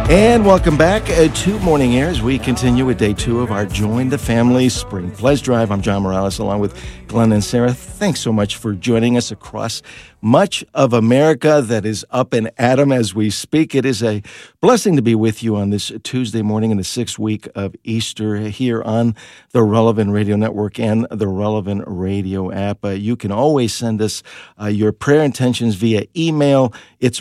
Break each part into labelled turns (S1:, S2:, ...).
S1: And welcome back to Morning Air as we continue with day 2 of our Join the Family Spring Pledge Drive. I'm John Morales along with Glenn and Sarah. Thanks so much for joining us across much of America that is up and at 'em as we speak. It is a blessing to be with you on this Tuesday morning in the 6th week of Easter here on the Relevant Radio Network and the Relevant Radio app. You can always send us your prayer intentions via email. It's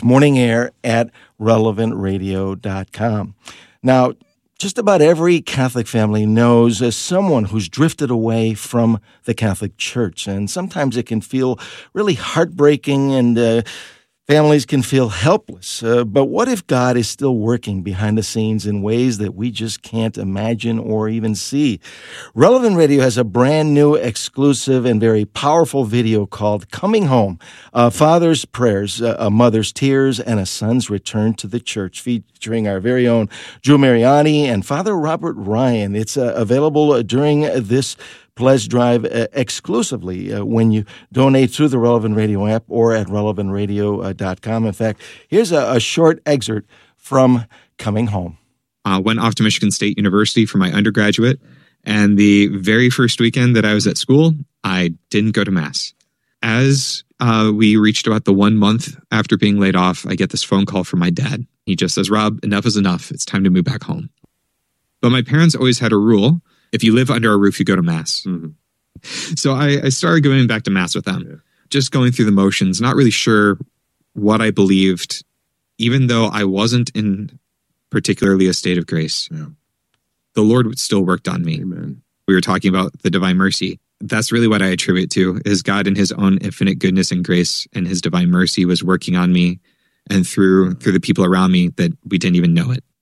S1: morningair@relevantradio.com. Now, just about every Catholic family knows someone who's drifted away from the Catholic Church, and sometimes it can feel really heartbreaking and families can feel helpless. But what if God is still working behind the scenes in ways that we just can't imagine or even see? Relevant Radio has a brand new, exclusive, and very powerful video called Coming Home, a Father's Prayers, a Mother's Tears, and a Son's Return to the Church, featuring our very own Drew Mariani and Father Robert Ryan. It's available during this Pledge Drive exclusively when you donate through the Relevant Radio app or at relevantradio.com. In fact, here's a short excerpt from Coming Home.
S2: Went off to Michigan State University for my undergraduate, and the very first weekend that I was at school, I didn't go to Mass. As we reached about the 1 month after being laid off, I get this phone call from my dad. He just says, "Rob, enough is enough. It's time to move back home." But my parents always had a rule: if you live under our roof, you go to Mass. Mm-hmm. So I started going back to Mass with them, just going through the motions, not really sure what I believed, even though I wasn't in particularly a state of grace. Yeah. The Lord still worked on me. Amen. We were talking about the divine mercy. That's really what I attribute to, is God in his own infinite goodness and grace and his divine mercy was working on me and through the people around me that we didn't even know it.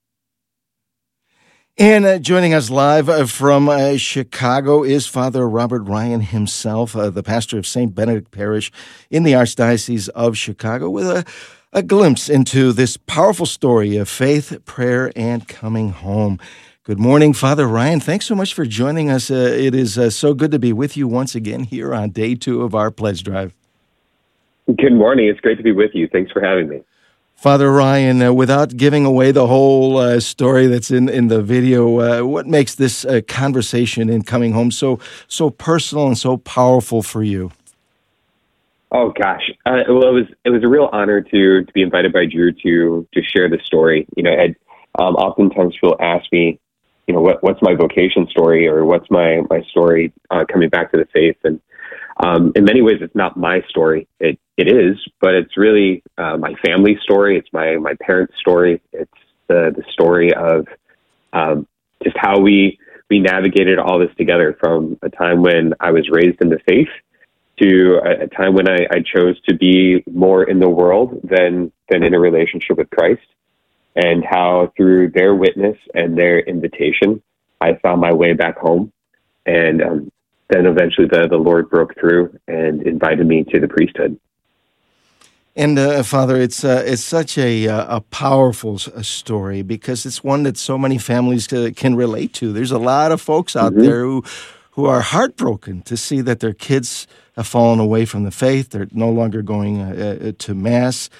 S1: And joining us live from Chicago is Father Robert Ryan himself, the pastor of St. Benedict Parish in the Archdiocese of Chicago, with a glimpse into this powerful story of faith, prayer, and coming home. Good morning, Father Ryan. Thanks so much for joining us. It is so good to be with you once again here on day 2 of our Pledge Drive.
S3: Good morning. It's great to be with you. Thanks for having me.
S1: Father Ryan, without giving away the whole story that's in the video, what makes this conversation in coming home so personal and so powerful for you?
S3: Oh gosh, well, it was a real honor to be invited by Drew to share this story. You know, oftentimes people ask me, you know, what's my vocation story, or what's my story coming back to the faith, and in many ways, it's not my story. It is, but it's really my family's story. It's my parents' story. It's the story of just how we navigated all this together, from a time when I was raised in the faith to a time when I chose to be more in the world than in a relationship with Christ, and how through their witness and their invitation, I found my way back home. And then eventually the Lord broke through and invited me to the priesthood.
S1: And Father, it's such a powerful story, because it's one that so many families can relate to. There's a lot of folks out there who are heartbroken to see that their kids have fallen away from the faith. They're no longer going to Mass.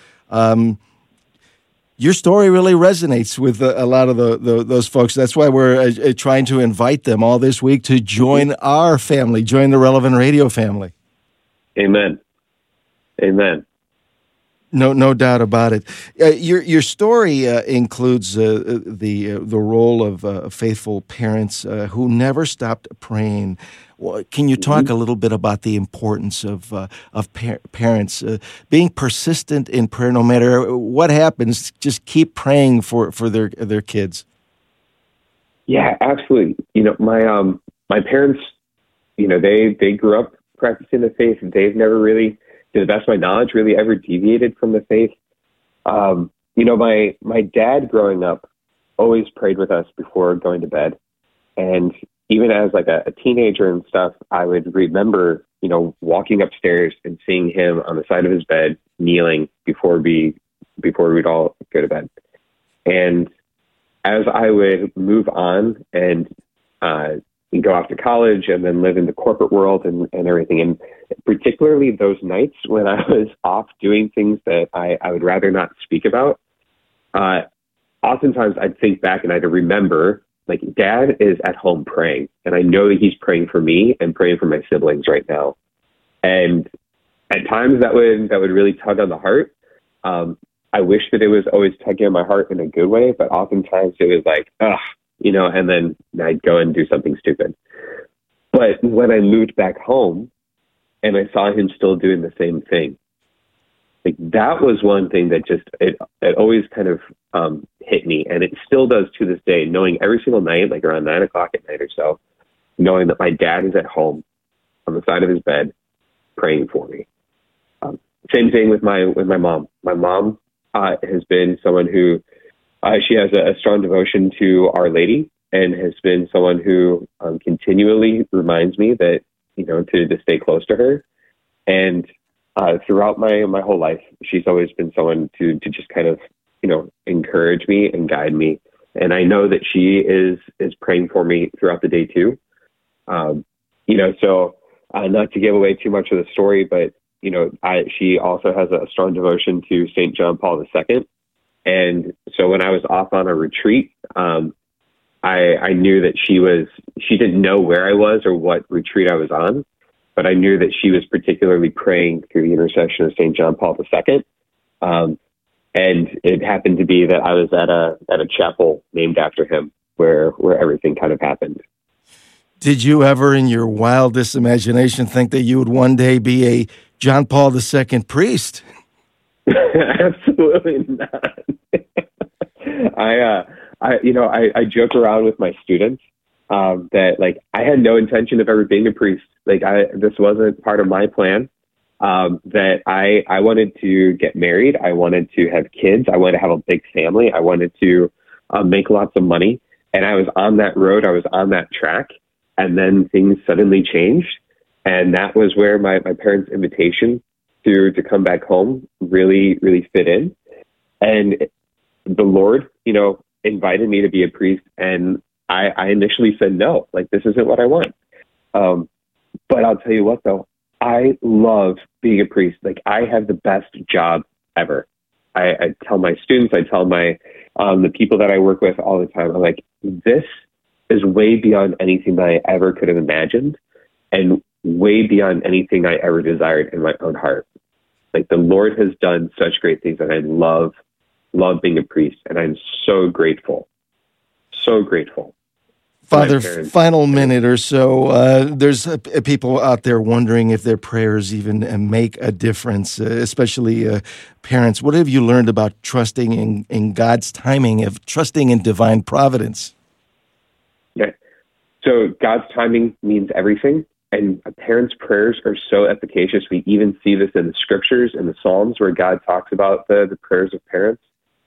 S1: Your story really resonates with a lot of those folks. That's why we're trying to invite them all this week to join our family, join the Relevant Radio family.
S3: Amen. Amen.
S1: No doubt about it. Your story includes the role of faithful parents who never stopped praying. Can you talk a little bit about the importance of parents being persistent in prayer, no matter what happens? Just keep praying for their kids.
S3: Yeah, absolutely. You know, my parents, you know, they grew up practicing the faith, and they've never really, to the best of my knowledge, really ever deviated from the faith. You know, my dad growing up always prayed with us before going to bed. And even as like a teenager and stuff, I would remember, you know, walking upstairs and seeing him on the side of his bed, kneeling before we'd all go to bed. And as I would move on and go off to college and then live in the corporate world and everything, and particularly those nights when I was off doing things that I would rather not speak about, oftentimes I'd think back and I'd remember, like, Dad is at home praying, and I know that he's praying for me and praying for my siblings right now. And at times that would really tug on the heart. I wish that it was always tugging on my heart in a good way, but oftentimes it was like, and then I'd go and do something stupid. But when I moved back home and I saw him still doing the same thing, like, that was one thing that just, it always kind of hit me. And it still does to this day, knowing every single night, like around 9 o'clock at night or so, knowing that my dad is at home on the side of his bed praying for me. Same thing with my mom. My mom has been someone who, she has a strong devotion to Our Lady, and has been someone who continually reminds me that, to stay close to her. And throughout my whole life, she's always been someone to just kind of, encourage me and guide me. And I know that she is praying for me throughout the day too. So not to give away too much of the story, but, she also has a strong devotion to St. John Paul II. And so when I was off on a retreat, I knew that she didn't know where I was or what retreat I was on, but I knew that she was particularly praying through the intercession of St. John Paul II. And it happened to be that I was at a chapel named after him where everything kind of happened.
S1: Did you ever, in your wildest imagination, think that you would one day be a John Paul II priest?
S3: Absolutely not. I joke around with my students that, like, I had no intention of ever being a priest. Like, this wasn't part of my plan. That I wanted to get married. I wanted to have kids. I wanted to have a big family. I wanted to make lots of money. And I was on that road. I was on that track. And then things suddenly changed. And that was where my parents' invitation to come back home really, really fit in. And the Lord, invited me to be a priest. And I initially said no, like, this isn't what I want. But I'll tell you what, though, I love being a priest. Like, I have the best job ever. I tell my students, I tell my the people that I work with all the time, I'm like, this is way beyond anything that I ever could have imagined, and way beyond anything I ever desired in my own heart. Like, the Lord has done such great things, and I love being a priest, and I'm so grateful. So grateful.
S1: Father, final minute or so. There's people out there wondering if their prayers even make a difference, especially parents. What have you learned about trusting in God's timing, of trusting in divine providence?
S3: Yeah. So God's timing means everything. And a parent's prayers are so efficacious. We even see this in the scriptures, in the Psalms, where God talks about the prayers of parents.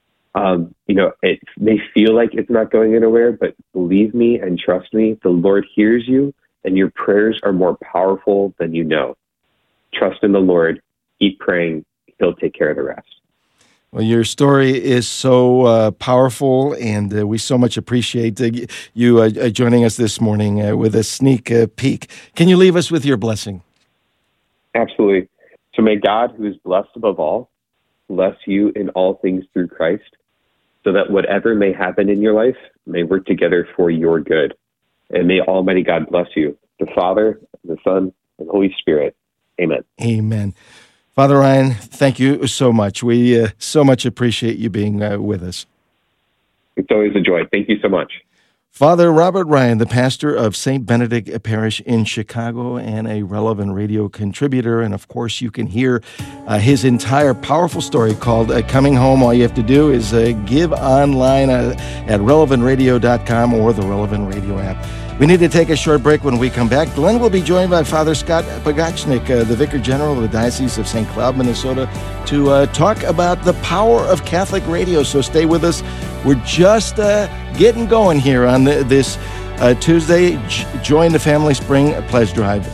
S3: It may feel like it's not going anywhere, but believe me and trust me, the Lord hears you, and your prayers are more powerful than you know. Trust in the Lord. Keep praying. He'll take care of the rest.
S1: Well, your story is so powerful, and we so much appreciate you joining us this morning with a sneak peek. Can you leave us with your blessing?
S3: Absolutely. So may God, who is blessed above all, bless you in all things through Christ, so that whatever may happen in your life may work together for your good. And may Almighty God bless you, the Father, the Son, and the Holy Spirit. Amen.
S1: Amen. Father Ryan, thank you so much. We so much appreciate you being with us.
S3: It's always a joy. Thank you so much.
S1: Father Robert Ryan, the pastor of St. Benedict Parish in Chicago and a Relevant Radio contributor. And of course, you can hear his entire powerful story called Coming Home. All you have to do is give online at relevantradio.com or the Relevant Radio app. We need to take a short break. When we come back, Glenn will be joined by Father Scott Pogachnik, the Vicar General of the Diocese of St. Cloud, Minnesota, to talk about the power of Catholic radio. So stay with us. We're just getting going here on this Tuesday. Join the Family Spring Pledge Drive.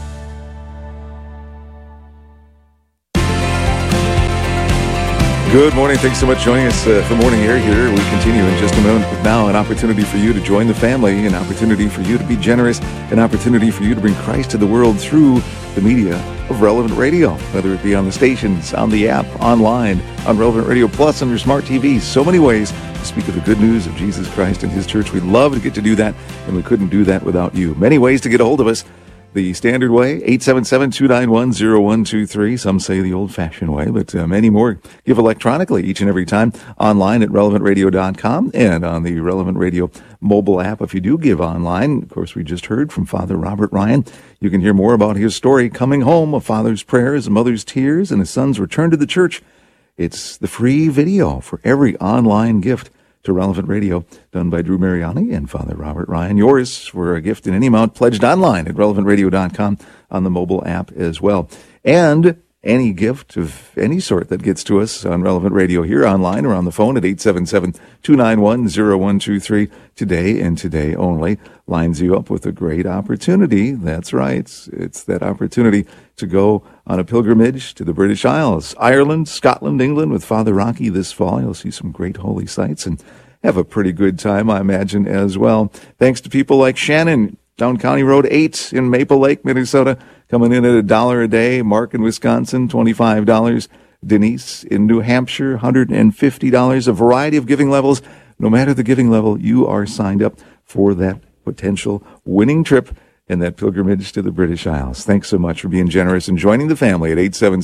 S4: Good morning. Thanks so much for joining us for Morning Air here. We continue in just a moment. But now, an opportunity for you to join the family, an opportunity for you to be generous, an opportunity for you to bring Christ to the world through the media. of Relevant Radio, whether it be on the stations, on the app, online, on Relevant Radio Plus, on your smart TVs. So many ways to speak of the good news of Jesus Christ and His church. We'd love to get to do that, and we couldn't do that without you. Many ways to get a hold of us. The standard way, 877-291-0123. Some say the old-fashioned way, but many more give electronically each and every time, online at relevantradio.com and on the Relevant Radio mobile app. If you do give online, of course, we just heard from Father Robert Ryan. You can hear more about his story, coming home, a father's prayers, a mother's tears, and a son's return to the church. It's the free video for every online gift to Relevant Radio, done by Drew Mariani and Father Robert Ryan. Yours for a gift in any amount pledged online at relevantradio.com on the mobile app as well. And any gift of any sort that gets to us on Relevant Radio here online or on the phone at 877-291-0123 today and today only lines you up with a great opportunity. That's right. It's that opportunity to go on a pilgrimage to the British Isles, Ireland, Scotland, England with Father Rocky this fall. You'll see some great holy sites and have a pretty good time, I imagine, as well. Thanks to people like Shannon, down County Road 8 in Maple Lake, Minnesota, coming in at $1 a day. Mark in Wisconsin, $25. Denise in New Hampshire, $150. A variety of giving levels. No matter the giving level, you are signed up for that potential winning trip and that pilgrimage to the British Isles. Thanks so much for being generous and joining the family at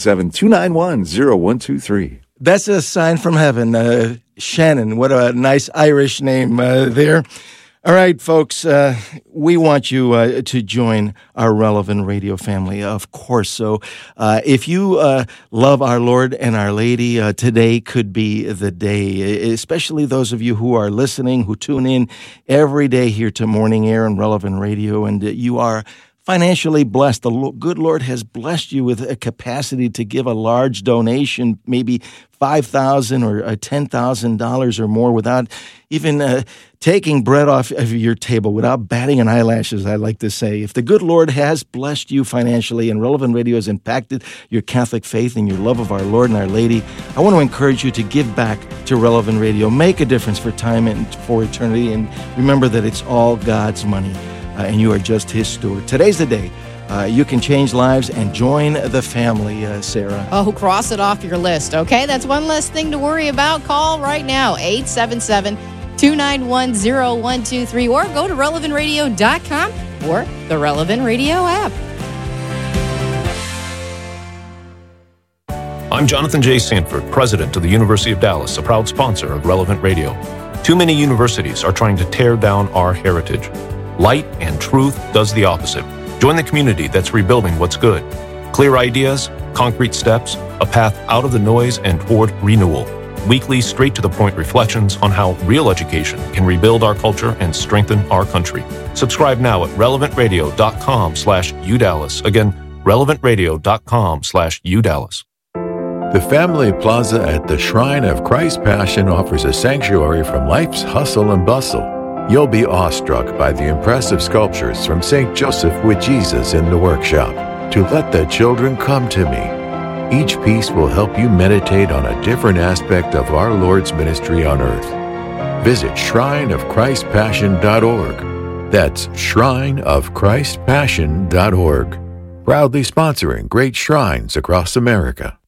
S4: 877-291-0123.
S1: That's a sign from heaven. Shannon, what a nice Irish name there. All right, folks, we want you to join our Relevant Radio family, of course. So if you love our Lord and Our Lady, today could be the day, especially those of you who are listening, who tune in every day here to Morning Air and Relevant Radio, and you are financially blessed. The good Lord has blessed you with a capacity to give a large donation, maybe $5,000 or $10,000 or more, without even taking bread off of your table, without batting an eyelash, as I like to say. If the good Lord has blessed you financially and Relevant Radio has impacted your Catholic faith and your love of our Lord and Our Lady, I want to encourage you to give back to Relevant Radio. Make a difference for time and for eternity, and remember that it's all God's money. And you are just His steward. Today's the day. You can change lives and join the family, Sarah.
S5: Oh, cross it off your list, okay? That's one less thing to worry about. Call right now, 877-291-0123, or go to relevantradio.com or the Relevant Radio app.
S6: I'm Jonathan J. Sanford, president of the University of Dallas, a proud sponsor of Relevant Radio. Too many universities are trying to tear down our heritage. Light and truth does the opposite. Join the community that's rebuilding what's good. Clear ideas, concrete steps, a path out of the noise and toward renewal. Weekly, straight-to-the-point reflections on how real education can rebuild our culture and strengthen our country. Subscribe now at relevantradio.com/UDallas. Again, relevantradio.com/UDallas.
S7: The Family Plaza at the Shrine of Christ Passion offers a sanctuary from life's hustle and bustle. You'll be awestruck by the impressive sculptures from St. Joseph with Jesus in the workshop, To Let the Children Come to Me. Each piece will help you meditate on a different aspect of our Lord's ministry on earth. Visit shrineofchristpassion.org. That's shrineofchristpassion.org. Proudly sponsoring great shrines across America.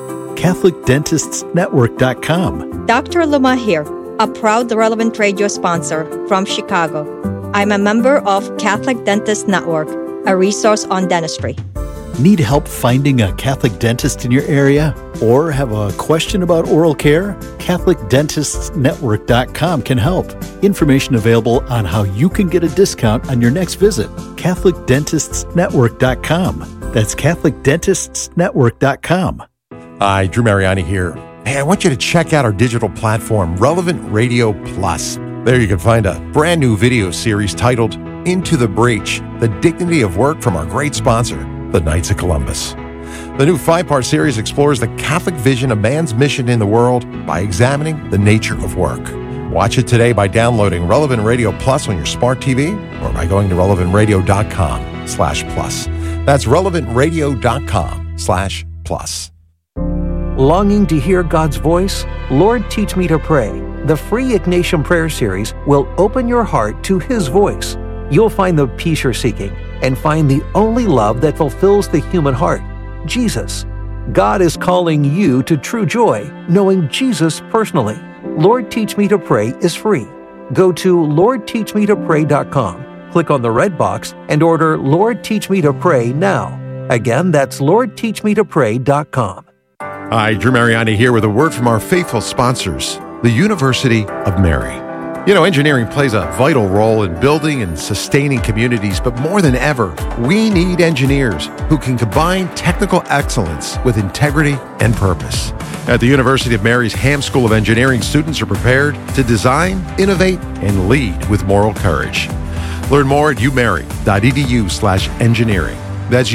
S8: CatholicDentistsNetwork.com.
S9: Dr. Luma here, a proud Relevant Radio sponsor from Chicago. I'm a member of Catholic Dentist Network, a resource on dentistry.
S8: Need help finding a Catholic dentist in your area? Or have a question about oral care? CatholicDentistsNetwork.com can help. Information available on how you can get a discount on your next visit. CatholicDentistsNetwork.com. That's CatholicDentistsNetwork.com.
S10: Hi, Drew Mariani here. Hey, I want you to check out our digital platform, Relevant Radio Plus. There you can find a brand new video series titled Into the Breach, The Dignity of Work from our great sponsor, the Knights of Columbus. The new 5-part series explores the Catholic vision of man's mission in the world by examining the nature of work. Watch it today by downloading Relevant Radio Plus on your smart TV or by going to relevantradio.com/plus. That's relevantradio.com/plus.
S11: Longing to hear God's voice? Lord, teach me to pray. The free Ignatian Prayer Series will open your heart to His voice. You'll find the peace you're seeking and find the only love that fulfills the human heart. Jesus. God is calling you to true joy, knowing Jesus personally. Lord Teach Me to Pray is free. Go to LordTeachMeToPray.com, click on the red box, and order Lord Teach Me to Pray now. Again, that's LordTeachMeToPray.com.
S10: Hi, Drew Mariani here with a word from our faithful sponsors, the University of Mary. You know, engineering plays a vital role in building and sustaining communities, but more than ever, we need engineers who can combine technical excellence with integrity and purpose. At the University of Mary's Ham School of Engineering, students are prepared to design, innovate, and lead with moral courage. Learn more at umary.edu/engineering. That's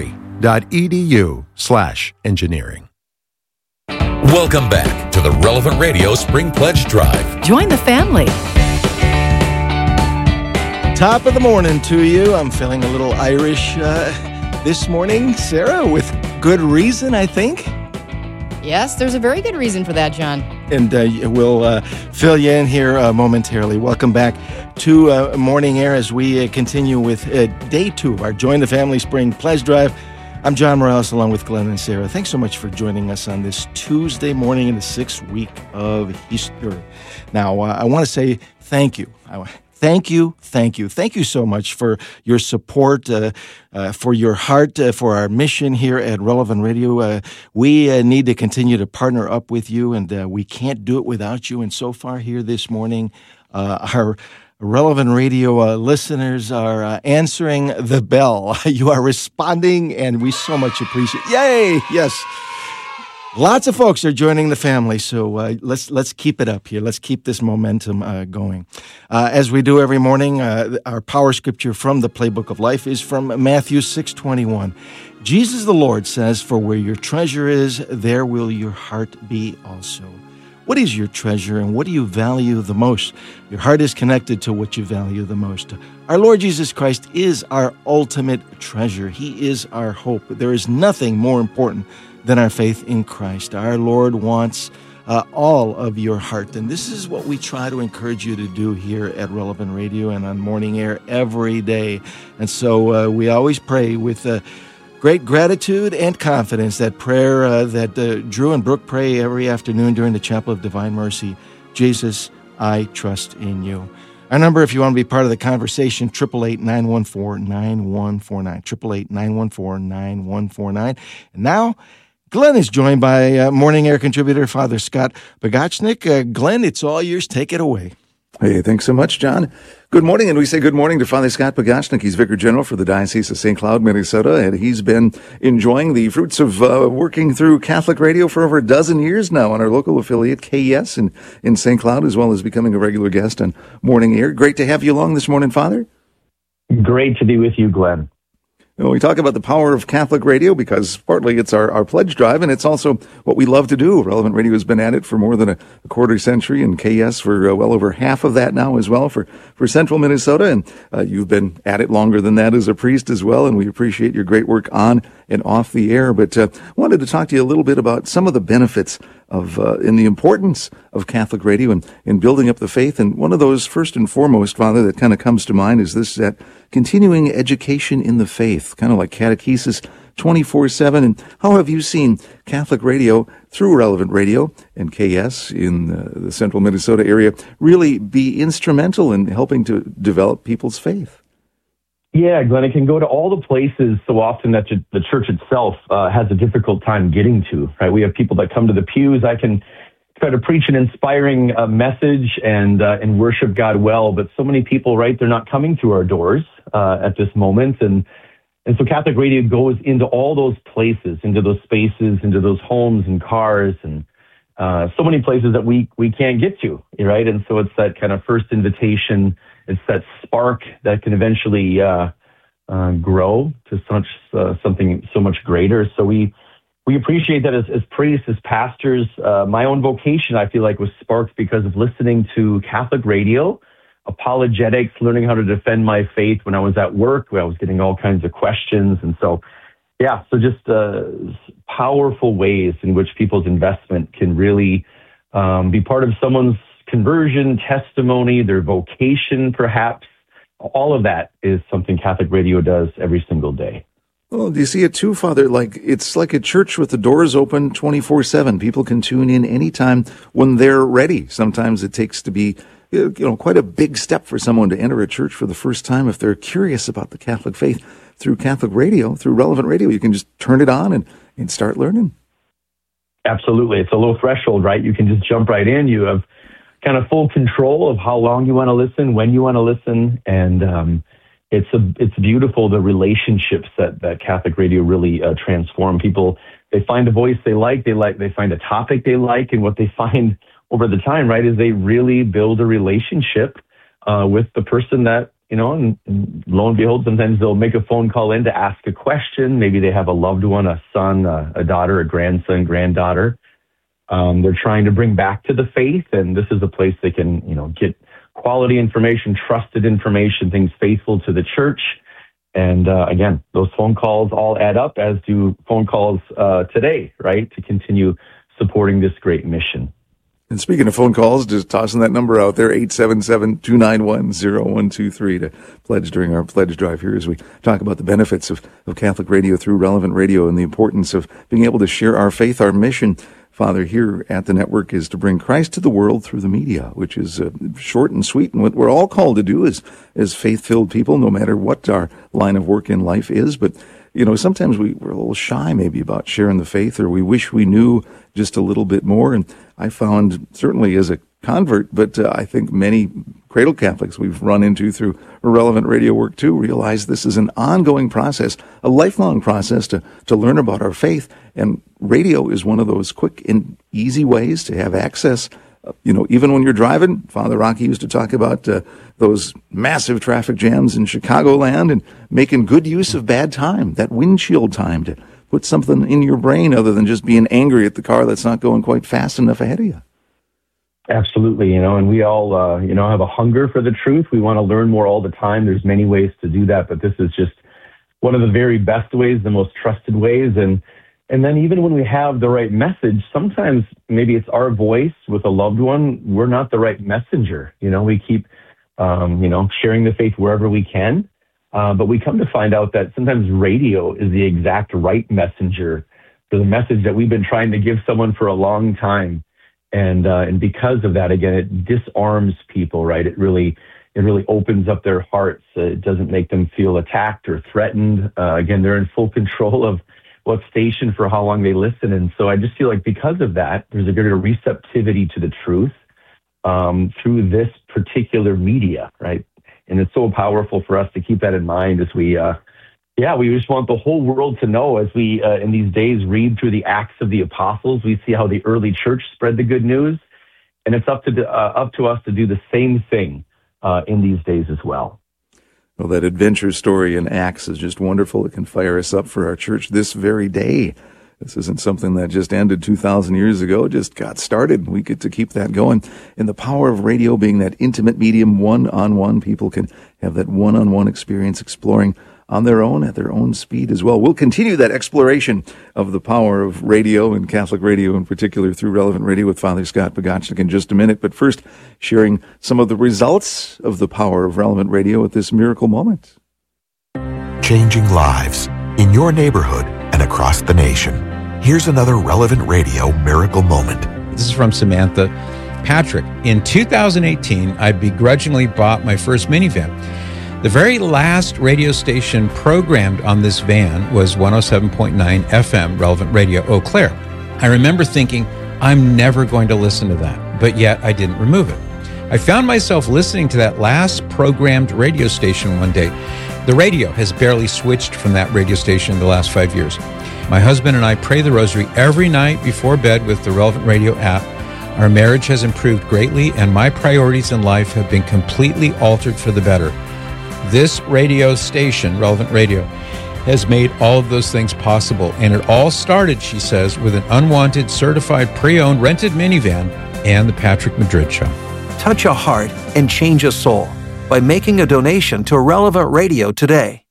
S10: umary.edu/engineering.
S12: Welcome back to the Relevant Radio Spring Pledge Drive.
S5: Join the family.
S1: Top of the morning to you. I'm feeling a little Irish this morning, Sarah, with good reason, I think.
S5: Yes, there's a very good reason for that, John.
S1: And we'll fill you in here momentarily. Welcome back to Morning Air as we continue with day 2 of our Join the Family Spring Pledge Drive. I'm John Morales along with Glenn and Sarah. Thanks so much for joining us on this Tuesday morning in the 6th week of Easter. Now, I want to say thank you. Thank you so much for your support, for your heart, for our mission here at Relevant Radio. We need to continue to partner up with you, and we can't do it without you. And so far here this morning, our Relevant Radio listeners are answering the bell. You are responding, and we so much appreciate. Yay! Yes. Lots of folks are joining the family, so let's keep it up here. Let's keep this momentum going. As we do every morning, our power scripture from the Playbook of Life is from Matthew 6:21. Jesus the Lord says, "For where your treasure is, there will your heart be also." What is your treasure and what do you value the most? Your heart is connected to what you value the most. Our Lord Jesus Christ is our ultimate treasure. He is our hope. There is nothing more important than our faith in Christ. Our Lord wants all of your heart. And this is what we try to encourage you to do here at Relevant Radio and on Morning Air every day. And so we always pray with great gratitude and confidence, that prayer that Drew and Brooke pray every afternoon during the Chapel of Divine Mercy. Jesus, I trust in you. Our number, if you want to be part of the conversation, 888-914-9149, 888-914-9149. And now, Glenn is joined by Morning Air contributor Father Scott Pogachnik. Glenn, it's all yours. Take it away.
S4: Hey, thanks so much, John. Good morning, and we say good morning to Father Scott Pogachnik. He's Vicar General for the Diocese of St. Cloud, Minnesota, and he's been enjoying the fruits of working through Catholic radio for over a dozen years now on our local affiliate, KES, in St. Cloud, as well as becoming a regular guest on Morning Air. Great to have you along this morning, Father.
S13: Great to be with you, Glenn.
S4: We talk about the power of Catholic radio because partly it's our pledge drive, and it's also what we love to do. Relevant Radio has been at it for more than a quarter century, and KS for well over half of that now as well for central Minnesota. And you've been at it longer than that as a priest as well, and we appreciate your great work on and off the air. But wanted to talk to you a little bit about some of the benefits of and the importance of Catholic radio and building up the faith. And one of those, first and foremost, Father, that kind of comes to mind is this, that continuing education in the faith, kind of like catechesis 24/7. And how have you seen Catholic radio through Relevant Radio and KS in the central Minnesota area really be instrumental in helping to develop people's faith?
S13: Yeah, Glenn, it can go to all the places so often that the church itself has a difficult time getting to, right? We have people that come to the pews. I can try to preach an inspiring message and worship God well, but so many people, right, they're not coming through our doors at this moment. And so Catholic radio goes into all those places, into those spaces, into those homes and cars, and so many places that we can't get to, right? And so it's that kind of first invitation. It's that spark that can eventually grow to something so much greater. So we appreciate that as priests, as pastors. My own vocation, I feel like, was sparked because of listening to Catholic radio, apologetics, learning how to defend my faith when I was at work, where I was getting all kinds of questions. And so, yeah, so just powerful ways in which people's investment can really be part of someone's conversion, testimony, their vocation, perhaps. All of that is something Catholic radio does every single day.
S4: Well, do you see it too, Father? Like, it's like a church with the doors open 24/7. People can tune in anytime when they're ready. Sometimes it takes to be, quite a big step for someone to enter a church for the first time. If they're curious about the Catholic faith, through Catholic radio, through Relevant Radio, you can just turn it on and start learning.
S13: Absolutely. It's a low threshold, right? You can just jump right in. You have kind of full control of how long you want to listen, when you want to listen, and it's beautiful, the relationships that Catholic radio really transform. People, they find a voice they find a topic they like, and what they find over the time, right, is they really build a relationship with the person that, and lo and behold, sometimes they'll make a phone call in to ask a question. Maybe they have a loved one, a son, a daughter, a grandson, granddaughter. They're trying to bring back to the faith, and this is a place they can, get quality information, trusted information, things faithful to the church. And again, those phone calls all add up, as do phone calls today, right, to continue supporting this great mission.
S4: And speaking of phone calls, just tossing that number out there, 877-291-0123 to pledge during our pledge drive here as we talk about the benefits of Catholic radio through Relevant Radio and the importance of being able to share our faith. Our mission, Father, here at the network is to bring Christ to the world through the media, which is short and sweet. And what we're all called to do as faith-filled people, no matter what our line of work in life is. But sometimes we're a little shy maybe about sharing the faith, or we wish we knew just a little bit more. And I found, certainly as a convert, but I think many cradle Catholics we've run into through Relevant Radio work too, realize this is an ongoing process, a lifelong process to learn about our faith. And radio is one of those quick and easy ways to have access. Even when you're driving, Father Rocky used to talk about those massive traffic jams in Chicagoland and making good use of bad time, that windshield time, to put something in your brain other than just being angry at the car that's not going quite fast enough ahead of you.
S13: Absolutely, and we all, have a hunger for the truth. We want to learn more all the time. There's many ways to do that, but this is just one of the very best ways, the most trusted ways. And then even when we have the right message, sometimes maybe it's our voice with a loved one. We're not the right messenger. We keep, sharing the faith wherever we can. But we come to find out that sometimes radio is the exact right messenger for the message that we've been trying to give someone for a long time. And because of that, again, it disarms people, right? It really opens up their hearts. It doesn't make them feel attacked or threatened. Again, they're in full control of what station for how long they listen. And so I just feel like because of that, there's a greater receptivity to the truth through this particular media, right? And it's so powerful for us to keep that in mind as we just want the whole world to know, as we, in these days, read through the Acts of the Apostles. We see how the early church spread the good news, and it's up to us to do the same thing in these days as well.
S4: Well, that adventure story in Acts is just wonderful. It can fire us up for our church this very day. This isn't something that just ended 2,000 years ago, just got started. We get to keep that going. And the power of radio being that intimate medium, one-on-one, people can have that one-on-one experience exploring on their own, at their own speed as well. We'll continue that exploration of the power of radio, and Catholic radio in particular, through Relevant Radio with Father Scott Bogachnik in just a minute. But first, sharing some of the results of the power of Relevant Radio at this miracle moment.
S14: Changing lives in your neighborhood and across the nation. Here's another Relevant Radio miracle moment.
S15: This is from Samantha Patrick. In 2018, I begrudgingly bought my first minivan. The very last radio station programmed on this van was 107.9 FM Relevant Radio Eau Claire. I remember thinking, I'm never going to listen to that, but yet I didn't remove it. I found myself listening to that last programmed radio station one day. The radio has barely switched from that radio station in the last 5 years. My husband and I pray the rosary every night before bed with the Relevant Radio app. Our marriage has improved greatly, and my priorities in life have been completely altered for the better. This radio station, Relevant Radio, has made all of those things possible. And it all started, she says, with an unwanted, certified, pre-owned, rented minivan and the Patrick Madrid Show.
S11: Touch a heart and change a soul by making a donation to Relevant Radio today.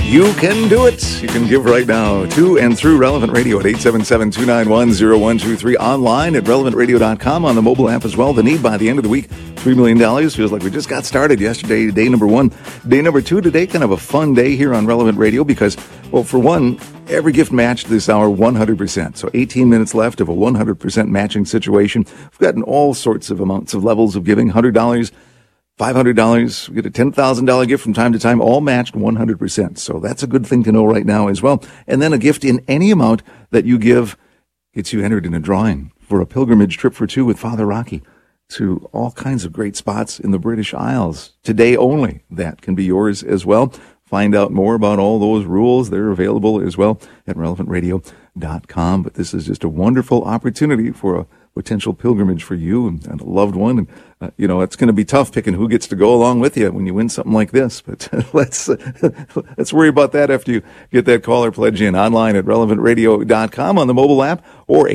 S4: You can do it. You can give right now to and through Relevant Radio at 877-291-0123, online at relevantradio.com, on the mobile app as well. The need by the end of the week, $3 million. Feels like we just got started yesterday, day number 1. Day number 2 today, kind of a fun day here on Relevant Radio because, well, for one, every gift matched this hour 100%. So 18 minutes left of a 100% matching situation. We've gotten all sorts of amounts of levels of giving, $100, $500, we get a $10,000 gift from time to time, all matched 100%. So that's a good thing to know right now as well. And then a gift in any amount that you give gets you entered in a drawing for a pilgrimage trip for 2 with Father Rocky to all kinds of great spots in the British Isles. Today only, that can be yours as well. Find out more about all those rules. They're available as well at relevantradio.com. But this is just a wonderful opportunity for a potential pilgrimage for you and a loved one. And, it's going to be tough picking who gets to go along with you when you win something like this. But let's worry about that after you get that call or pledge in online at relevantradio.com, on the mobile app, or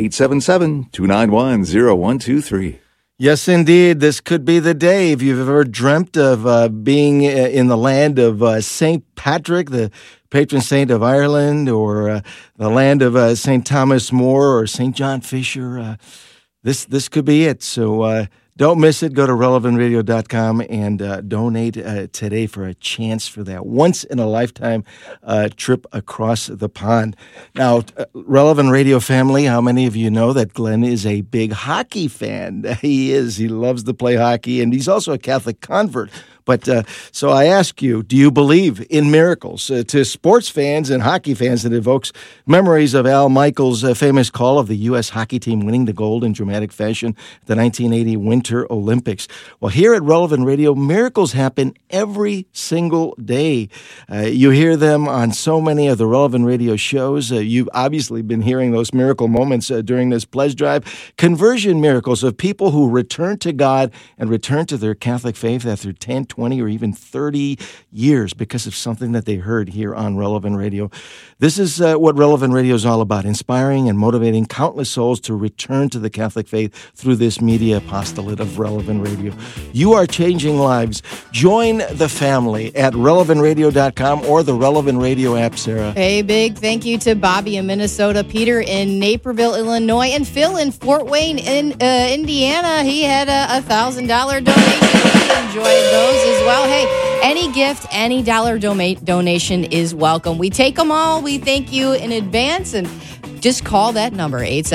S4: 877-291-0123.
S1: Yes, indeed. This could be the day. If you've ever dreamt of being in the land of St. Patrick, the patron saint of Ireland, or the land of St. Thomas More or St. John Fisher, this could be it. So don't miss it. Go to relevantradio.com and donate today for a chance for that once-in-a-lifetime trip across the pond. Now, Relevant Radio family, how many of you know that Glenn is a big hockey fan? He is. He loves to play hockey, and he's also a Catholic convert. But so I ask you, do you believe in miracles? To sports fans and hockey fans, it evokes memories of Al Michaels' famous call of the U.S. hockey team winning the gold in dramatic fashion at the 1980 Winter Olympics. Well, here at Relevant Radio, miracles happen every single day. You hear them on so many of the Relevant Radio shows. You've obviously been hearing those miracle moments during this pledge drive. Conversion miracles of people who return to God and return to their Catholic faith after 10, 20, or even 30 years because of something that they heard here on Relevant Radio. This is what Relevant Radio is all about, inspiring and motivating countless souls to return to the Catholic faith through this media apostolate of Relevant Radio. You are changing lives. Join the family at relevantradio.com or the Relevant Radio app, Sarah.
S5: A big thank you to Bobby in Minnesota, Peter in Naperville, Illinois, and Phil in Fort Wayne in Indiana. He had a $1,000 donation. We enjoyed those as well. Hey, any gift, any dollar donation is welcome. We take them all. We thank you in advance, and just call that number,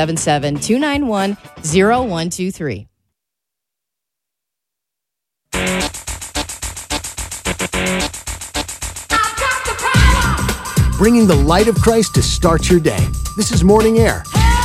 S5: 877-291-0123.
S16: Bringing the light of Christ to start your day. This is Morning Air.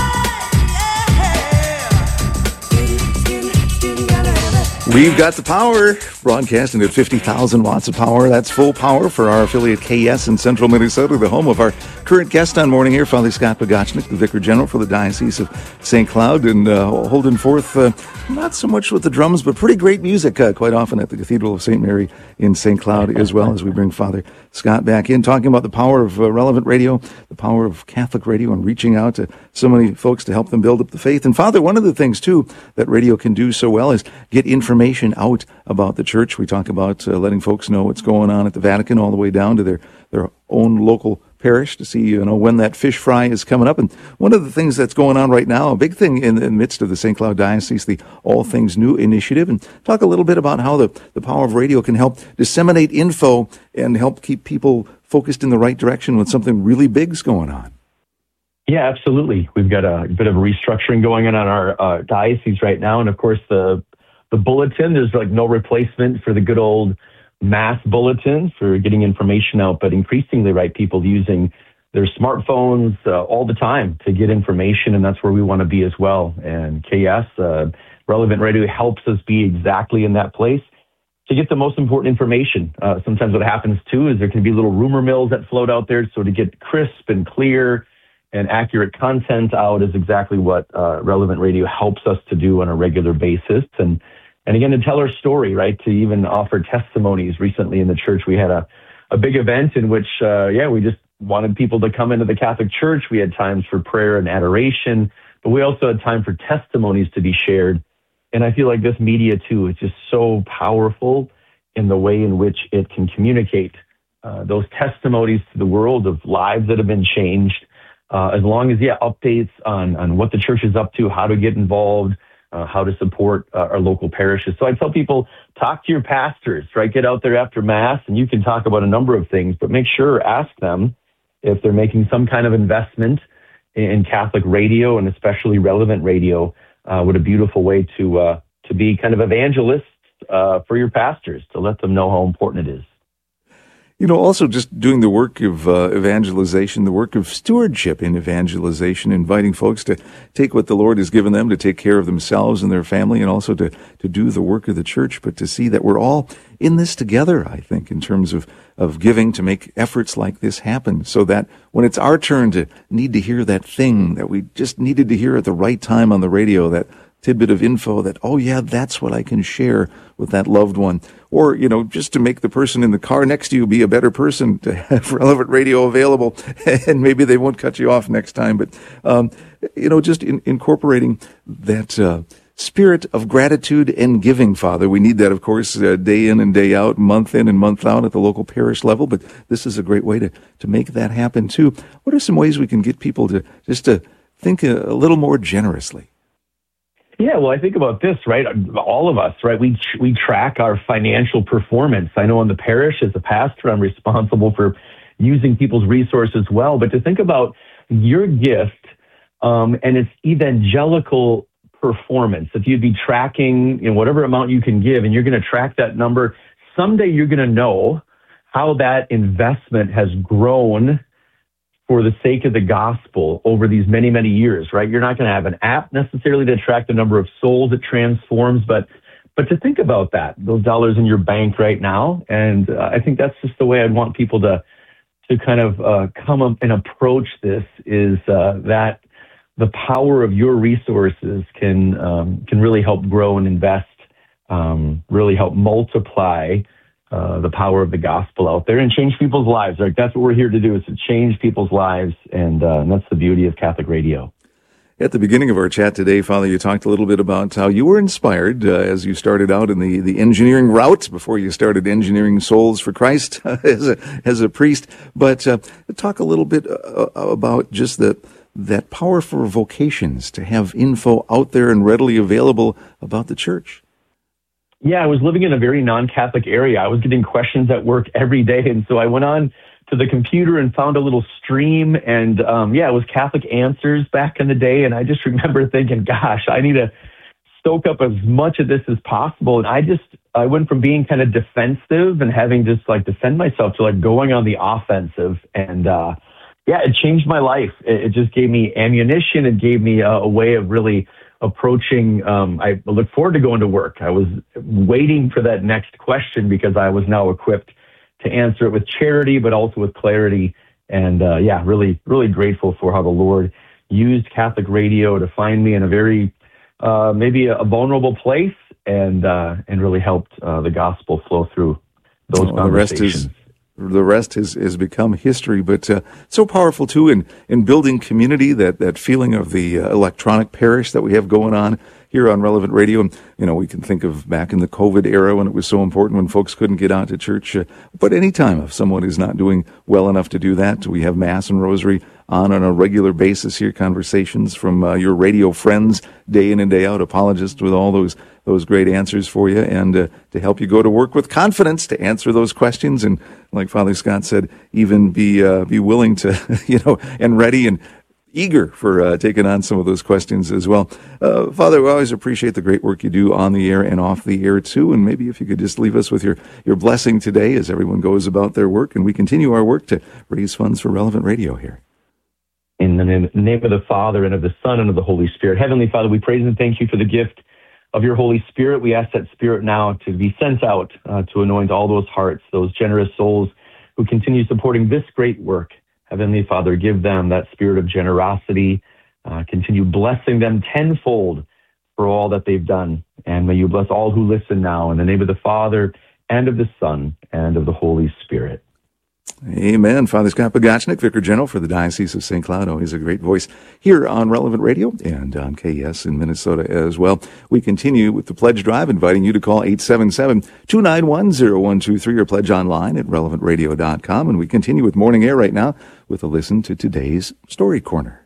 S4: We've got the power, broadcasting at 50,000 watts of power. That's full power for our affiliate KS in central Minnesota, the home of our current guest on Morning Air, Father Scott Pogachnik, the Vicar General for the Diocese of St. Cloud, and holding forth not so much with the drums, but pretty great music quite often at the Cathedral of St. Mary in St. Cloud as well, as we bring Father Scott back in, talking about the power of Relevant Radio, the power of Catholic radio, and reaching out to so many folks to help them build up the faith. And Father, one of the things, too, that radio can do so well is get information out about the church. We talk about letting folks know what's going on at the Vatican all the way down to their own local parish to see, when that fish fry is coming up. And one of the things that's going on right now, a big thing in the midst of the St. Cloud Diocese, the All Things New initiative, and talk a little bit about how the power of radio can help disseminate info and help keep people focused in the right direction when something really big's going on.
S13: Yeah, absolutely. We've got a bit of a restructuring going on our diocese right now. And of course, the bulletin, there's like no replacement for the good old mass bulletin for getting information out, but increasingly, right, people using their smartphones all the time to get information, and that's where we want to be as well. And KS, Relevant Radio, helps us be exactly in that place to get the most important information. Sometimes what happens, too, is there can be little rumor mills that float out there, so to get crisp and clear and accurate content out is exactly what Relevant Radio helps us to do on a regular basis. And again, to tell our story, right, to even offer testimonies. Recently in the church, we had a big event in which, we just wanted people to come into the Catholic Church. We had times for prayer and adoration, but we also had time for testimonies to be shared. And I feel like this media, too, is just so powerful in the way in which it can communicate those testimonies to the world of lives that have been changed, as long as, updates on what the church is up to, how to get involved, how to support our local parishes. So I tell people, talk to your pastors, right? Get out there after Mass, and you can talk about a number of things, but make sure, ask them if they're making some kind of investment in Catholic radio, and especially relevant radio. What a beautiful way to be kind of evangelists for your pastors, to let them know how important it is.
S4: Also just doing the work of evangelization, the work of stewardship in evangelization, inviting folks to take what the Lord has given them to take care of themselves and their family, and also to do the work of the church, but to see that we're all in this together, I think, in terms of giving to make efforts like this happen, so that when it's our turn to need to hear that thing that we just needed to hear at the right time on the radio, that tidbit of info that, oh yeah, that's what I can share with that loved one. Or, just to make the person in the car next to you be a better person, to have relevant radio available, and maybe they won't cut you off next time. But, just incorporating that spirit of gratitude and giving, Father. We need that, of course, day in and day out, month in and month out at the local parish level, but this is a great way to make that happen too. What are some ways we can get people to think a little more generously?
S13: Yeah, well, I think about this, right? All of us, right? We track our financial performance. I know in the parish, as a pastor, I'm responsible for using people's resources well. But to think about your gift and its evangelical performance, if you'd be tracking whatever amount you can give, and you're going to track that number, someday you're going to know how that investment has grown for the sake of the gospel over these many, many years, right? You're not going to have an app necessarily to track the number of souls it transforms, but to think about that, those dollars in your bank right now. And I think that's just the way I'd want people to kind of come up and approach this, is that the power of your resources can really help grow and invest, really help multiply the power of the gospel out there and change people's lives. Right? That's what we're here to do, is to change people's lives, and that's the beauty of Catholic radio.
S4: At the beginning of our chat today, Father, you talked a little bit about how you were inspired as you started out in the engineering route before you started engineering souls for Christ as a priest. But talk a little bit about just that power for vocations, to have info out there and readily available about the church.
S13: Yeah, I was living in a very non-Catholic area. I was getting questions at work every day. And so I went on to the computer and found a little stream. And it was Catholic Answers back in the day. And I just remember thinking, gosh, I need to stoke up as much of this as possible. And I went from being kind of defensive and having just defend myself to going on the offensive. And it changed my life. It just gave me ammunition. It gave me a way of really approaching. I look forward to going to work. I was waiting for that next question because I was now equipped to answer it with charity, but also with clarity. And really, really grateful for how the Lord used Catholic radio to find me in a very, maybe a vulnerable place, and really helped the gospel flow through those conversations.
S4: The rest has become history, but so powerful too in building community, that feeling of the electronic parish that we have going on here on Relevant Radio. And, we can think of back in the COVID era when it was so important, when folks couldn't get out to church. But anytime if someone is not doing well enough to do that, we have Mass and Rosary on a regular basis here, conversations from your radio friends day in and day out, apologists with all those great answers for you, and to help you go to work with confidence to answer those questions. And like Father Scott said, even be willing to, and ready and eager for taking on some of those questions as well. Father, we always appreciate the great work you do on the air and off the air too. And maybe if you could just leave us with your blessing today as everyone goes about their work and we continue our work to raise funds for Relevant Radio here.
S13: In the name of the Father, and of the Son, and of the Holy Spirit. Heavenly Father, we praise and thank you for the gift of your Holy Spirit. We ask that Spirit now to be sent out to anoint all those hearts, those generous souls who continue supporting this great work. Heavenly Father, give them that spirit of generosity. Continue blessing them tenfold for all that they've done. And may you bless all who listen now, in the name of the Father, and of the Son, and of the Holy Spirit.
S4: Amen. Father Scott Pogachnik, Vicar General for the Diocese of St. Cloud. Always a great voice here on Relevant Radio and on KS in Minnesota as well. We continue with the pledge drive, inviting you to call 877-291-0123 or pledge online at relevantradio.com. And we continue with Morning Air right now with a listen to today's Story Corner.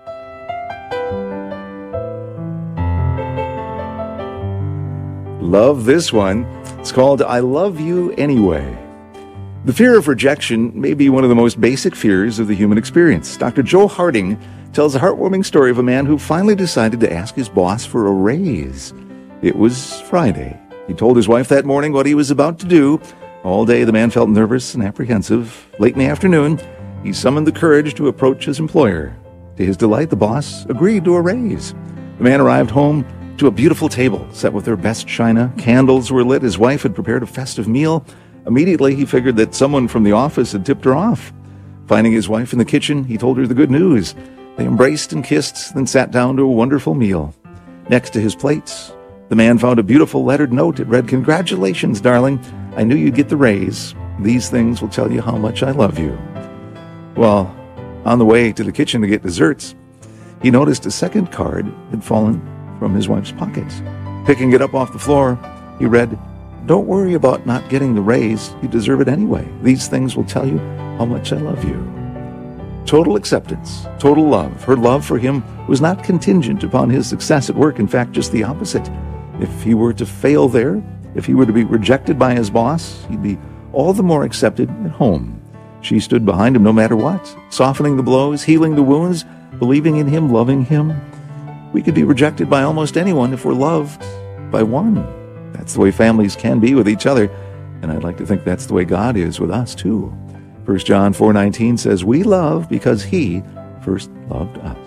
S4: Love this one. It's called I Love You Anyway. The fear of rejection may be one of the most basic fears of the human experience. Dr. Joe Harding tells a heartwarming story of a man who finally decided to ask his boss for a raise. It was Friday. He told his wife that morning what he was about to do. All day the man felt nervous and apprehensive. Late in the afternoon, he summoned the courage to approach his employer. To his delight, the boss agreed to a raise. The man arrived home to a beautiful table set with their best china. Candles were lit. His wife had prepared a festive meal. Immediately, he figured that someone from the office had tipped her off. Finding his wife in the kitchen, he told her the good news. They embraced and kissed, then sat down to a wonderful meal. Next to his plates, the man found a beautiful lettered note. It read, "Congratulations, darling. I knew you'd get the raise. These things will tell you how much I love you." Well, on the way to the kitchen to get desserts, he noticed a second card had fallen from his wife's pocket. Picking it up off the floor, he read, "Don't worry about not getting the raise. You deserve it anyway. These things will tell you how much I love you." Total acceptance, total love. Her love for him was not contingent upon his success at work. In fact, just the opposite. If he were to fail there, if he were to be rejected by his boss, he'd be all the more accepted at home. She stood behind him no matter what, softening the blows, healing the wounds, believing in him, loving him. We could be rejected by almost anyone if we're loved by one. That's the way families can be with each other, and I'd like to think that's the way God is with us too. 1 John 4:19 says, "We love because He first loved us."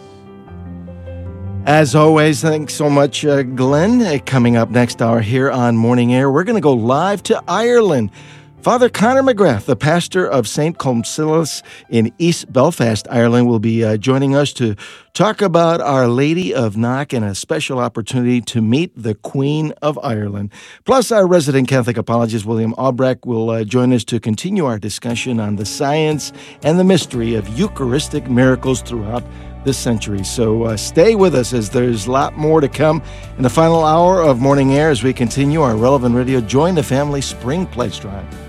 S1: As always, thanks so much, Glenn. Coming up next hour here on Morning Air, we're going to go live to Ireland. Father Conor McGrath, the pastor of St. Columcille's in East Belfast, Ireland, will be joining us to talk about Our Lady of Knock and a special opportunity to meet the Queen of Ireland. Plus, our resident Catholic apologist, William Albrecht, will join us to continue our discussion on the science and the mystery of Eucharistic miracles throughout the century. So stay with us as there's a lot more to come in the final hour of Morning Air as we continue our Relevant Radio Join the Family Spring Pledge Drive.